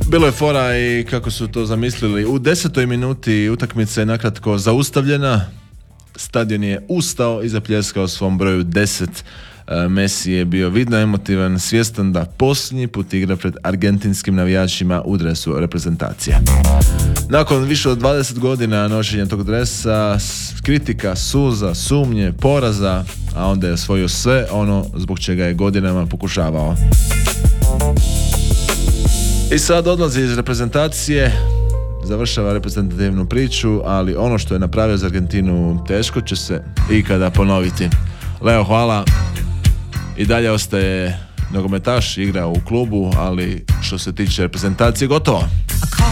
Bilo je fora i kako su to zamislili. U 10. minuti utakmica je nakratko zaustavljena. Stadion je ustao i zapljeskao svom broju 10. Messi je bio vidno emotivan, svjestan da posljednji put igra pred argentinskim navijačima u dresu reprezentacije. Nakon više od 20 godina nošenja tog dresa, kritika, suza, sumnje, poraza, a onda je osvojio sve ono zbog čega je godinama pokušavao. I sad odlazi iz reprezentacije, završava reprezentativnu priču, ali ono što je napravio za Argentinu teško će se ikada ponoviti. Leo, hvala. I dalje ostaje nogometaš, igra u klubu, ali što se tiče reprezentacije gotovo.